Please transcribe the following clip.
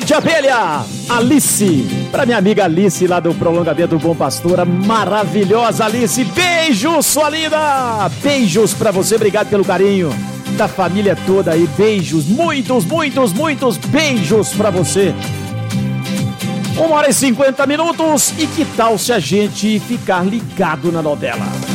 Gente abelha, Alice, pra minha amiga Alice lá do Prolongamento do Bom Pastor, maravilhosa Alice, beijos sua linda, beijos pra você, obrigado pelo carinho da família toda aí, beijos, muitos beijos pra você. 1h50 e que tal se a gente ficar ligado na novela?